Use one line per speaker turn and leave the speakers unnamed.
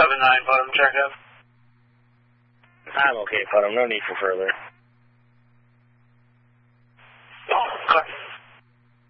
11-9, bottom checkup.
I'm okay, Putnam. No need for further.